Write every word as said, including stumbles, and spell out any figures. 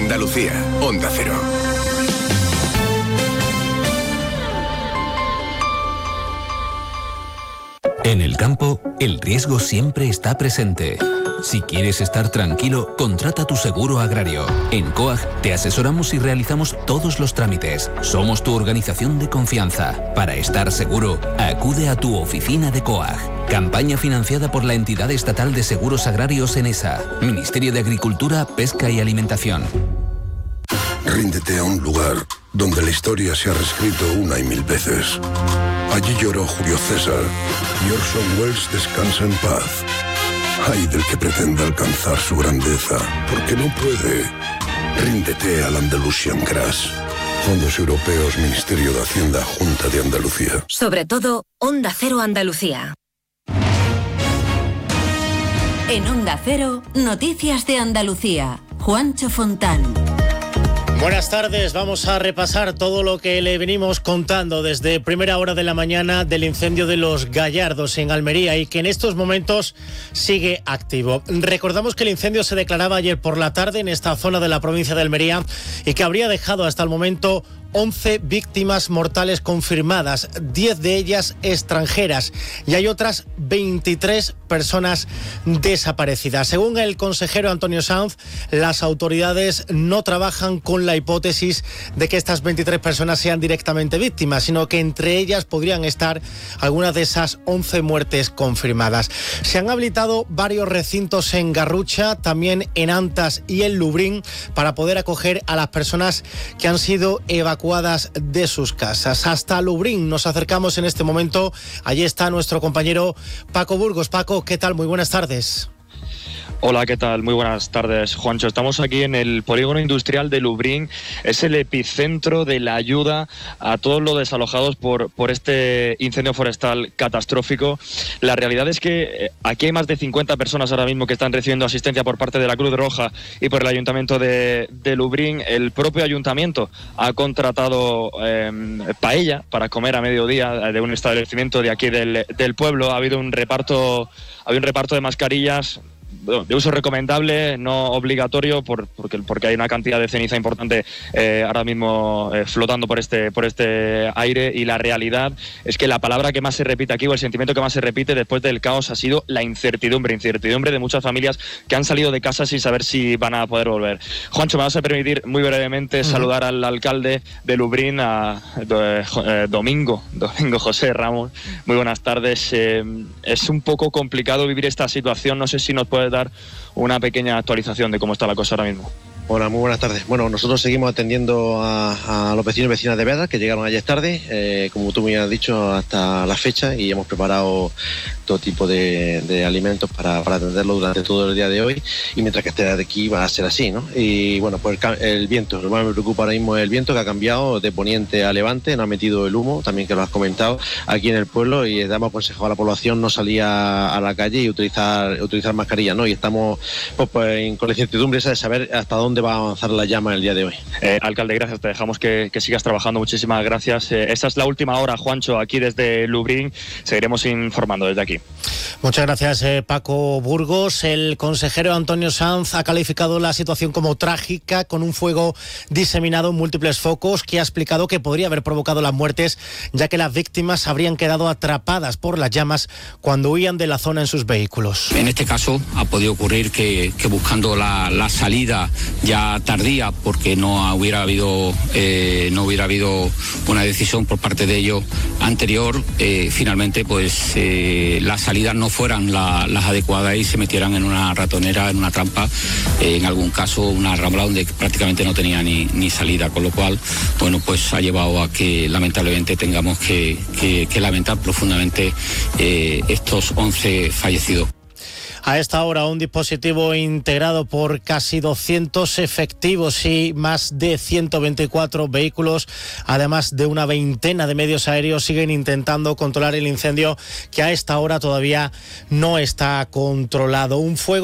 Andalucía, Onda Cero. En el campo, el riesgo siempre está presente. Si quieres estar tranquilo, contrata tu seguro agrario. En COAG te asesoramos y realizamos todos los trámites. Somos tu organización de confianza. Para estar seguro, acude a tu oficina de COAG. Campaña financiada por la entidad estatal de seguros agrarios ENESA, Ministerio de Agricultura, Pesca y Alimentación. Ríndete a un lugar donde la historia se ha reescrito una y mil veces. Allí lloró Julio César y Orson Welles descansa en paz. Ay del que pretenda alcanzar su grandeza, porque no puede. Ríndete al Andalusian Crash. Fondos Europeos, Ministerio de Hacienda, Junta de Andalucía. Sobre todo, Onda Cero Andalucía. En Onda Cero, Noticias de Andalucía. Juancho Fontán. Buenas tardes, vamos a repasar todo lo que le venimos contando desde primera hora de la mañana del incendio de Los Gallardos en Almería y que en estos momentos sigue activo. Recordamos que el incendio se declaraba ayer por la tarde en esta zona de la provincia de Almería y que habría dejado hasta el momento once víctimas mortales confirmadas, diez de ellas extranjeras y hay otras veintitrés personas desaparecidas. Según el consejero Antonio Sanz, las autoridades no trabajan con la hipótesis de que estas veintitrés personas sean directamente víctimas, sino que entre ellas podrían estar algunas de esas once muertes confirmadas. Se han habilitado varios recintos en Garrucha, también en Antas y en Lubrín, para poder acoger a las personas que han sido evacuadas de sus casas. Hasta Lubrín nos acercamos en este momento. Allí está nuestro compañero Paco Burgos. Paco, ¿qué tal? Muy buenas tardes. Hola, ¿qué tal? Muy buenas tardes, Juancho. Estamos aquí en el polígono industrial de Lubrín. Es el epicentro de la ayuda a todos los desalojados por, por este incendio forestal catastrófico. La realidad es que aquí hay más de cincuenta personas ahora mismo que están recibiendo asistencia por parte de la Cruz Roja y por el Ayuntamiento de, de Lubrín. El propio Ayuntamiento ha contratado eh, paella para comer a mediodía de un establecimiento de aquí del, del pueblo. Ha habido un reparto, ha habido un reparto de mascarillas de uso recomendable, no obligatorio, por, porque, porque hay una cantidad de ceniza importante eh, ahora mismo eh, flotando por este, por este aire, y la realidad es que la palabra que más se repite aquí, o el sentimiento que más se repite después del caos, ha sido la incertidumbre, incertidumbre de muchas familias que han salido de casa sin saber si van a poder volver. Juancho, me vas a permitir muy brevemente uh-huh. saludar al alcalde de Lubrín, a eh, Domingo, Domingo José Ramos. Muy buenas tardes. Eh, es un poco complicado vivir esta situación, no sé si nos puedes dar una pequeña actualización de cómo está la cosa ahora mismo. Hola, muy buenas tardes. Bueno, nosotros seguimos atendiendo a, a los vecinos y vecinas de Veda que llegaron ayer tarde, eh, como tú me has dicho, hasta la fecha, y hemos preparado todo tipo de, de alimentos para, para atenderlo durante todo el día de hoy, y mientras que esté de aquí va a ser así, ¿no? Y bueno, pues el, el viento, lo que más me preocupa ahora mismo es el viento, que ha cambiado de poniente a levante, no ha metido el humo, también que lo has comentado, aquí en el pueblo, y hemos aconsejado a la población no salir a, a la calle y utilizar, utilizar mascarilla, ¿no? Y estamos pues, pues, con la incertidumbre esa de saber hasta dónde va a avanzar la llama el día de hoy. Eh, alcalde, gracias, te dejamos que, que sigas trabajando, muchísimas gracias. Eh, esta es la última hora, Juancho, aquí desde Lubrín, seguiremos informando desde aquí. Muchas gracias, eh, Paco Burgos. El consejero Antonio Sanz ha calificado la situación como trágica, con un fuego diseminado en múltiples focos, que ha explicado que podría haber provocado las muertes, ya que las víctimas habrían quedado atrapadas por las llamas cuando huían de la zona en sus vehículos. En este caso ha podido ocurrir que, que buscando la, la salida ya tardía, porque no hubiera habido eh, no hubiera habido una decisión por parte de ellos anterior, eh, finalmente pues eh, las salidas no fueran la, las adecuadas y se metieran en una ratonera, en una trampa, eh, en algún caso una rambla donde prácticamente no tenía ni, ni salida, con lo cual bueno, pues ha llevado a que lamentablemente tengamos que, que, que lamentar profundamente eh, estos once fallecidos. A esta hora, un dispositivo integrado por casi doscientos efectivos y más de ciento veinticuatro vehículos, además de una veintena de medios aéreos, siguen intentando controlar el incendio, que a esta hora todavía no está controlado. Un fuego